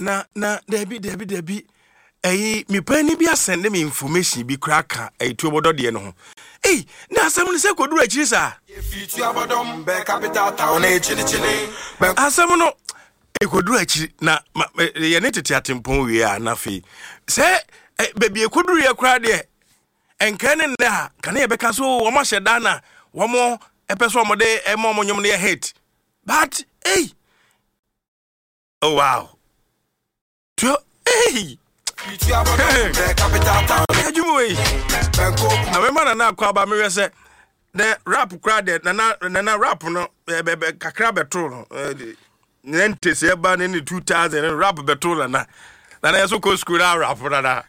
Debbie. Me penny be send me information be cracker a two about the no. Hey, now someone say could do a cheese. If you have a dumb back capital town, as someone no, a could do a cheese. Now, the entity at Timpon, we are nothing. Say, baby, a could do a crowd there. And can there, can you because so much a dana, one more a person more day, a more on your head. But, hey, oh wow, hey. I remember now, Quaba Mirror said, the rap crowded, Nana rap no, Cacra Betrol, Nentis, Eban in the 2000 and rap Betrol and that. Then I also go school out rap for that.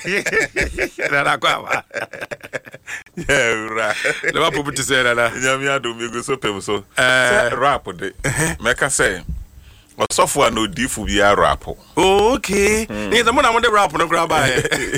Yeah, right. The rap put to say that. Yamia do me go so so. Rap de. Make I say. Software no difu bi a rap. Oh, okay. Ni the money the rap no grab by.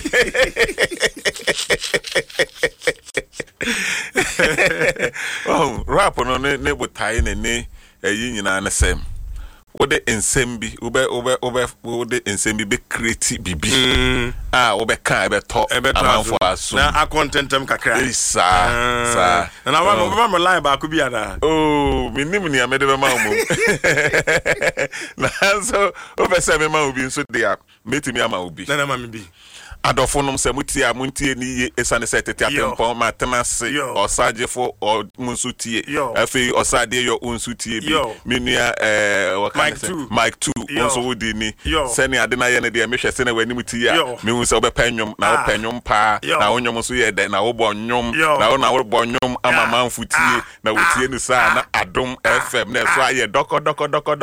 Oh, rap no ne botai ne eyi nyina na sem. Wo de ensem bi, wo de ensem bi be create bibi. Wo be kan e be to amanfo aso. Na a contentem kakra. Sa. Na wa mo line ba ko bi ana. Oh, minim ni amede be ma mo. Na so o be se me ma obi nso dia, metimi ama obi. Na ma me bi. Adofonom se mutia muntie ni ye esane se tete atempon matemase osagefo o munsutie afi osade yo unsutie bi menua Mike 2 onso wodi ni sene ade na ye ne de mehwe sene wani mutie a mehu se obepanyom na opanyom pa na onyom so ye de na wobonyom na wobonyom ama manfutie na wotie ni sa na Adom FM na so aye doko bas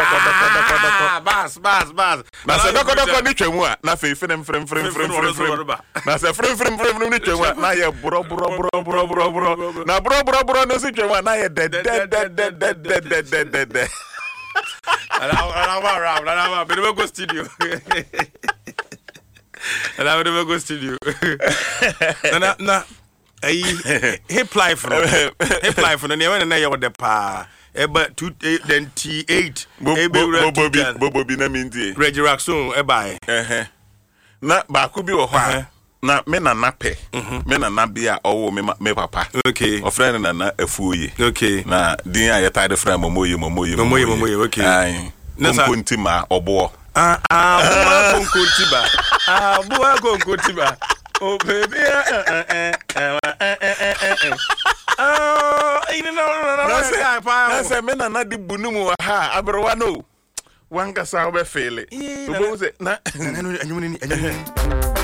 na se doko ni twemu a na fe frem na se frem ni twema na ye bro na bro no si twema na ye de ala be go studio na hip life no ne na ye wode pa eba 228 bobo bi na mindie Regiraxon eba na ba ku bi wo ha na me na nape me na nabia owo me papa okay o friend na afuoye okay na din a yeta de friend momoye okay ai na kontima obo kontiba kontiba oh baby na se me na di bunumu ha abrowa no wanga sa obe fele obo se na